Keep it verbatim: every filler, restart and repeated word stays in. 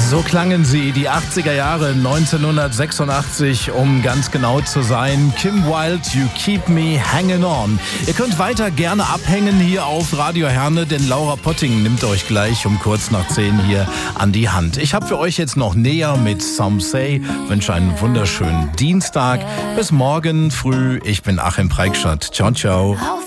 So klangen sie, die achtziger Jahre, neunzehnhundertsechsundachtzig, um ganz genau zu sein. Kim Wilde, You Keep Me Hanging On. Ihr könnt weiter gerne abhängen hier auf Radio Herne, denn Laura Potting nimmt euch gleich um kurz nach zehn hier an die Hand. Ich habe für euch jetzt noch Näher mit Some Say, wünsche einen wunderschönen Dienstag. Bis morgen früh, ich bin Achim Preikschat. Ciao, ciao.